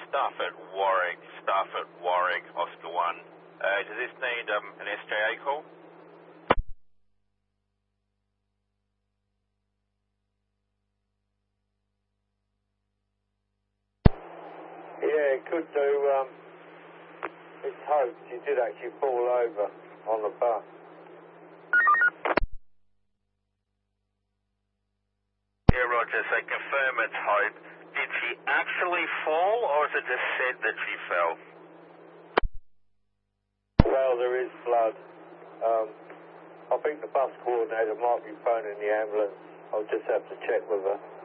Stafford, Warwick, Oscar 1. Does this need an SJA call? Yeah, it could do. It's hoped you did actually fall over on the bus. Yeah, Roger, so confirm it's Hope. Did she actually fall, or is it just said that she fell? Well, there is blood. I think the bus coordinator might be phoning the ambulance. I'll just have to check with her.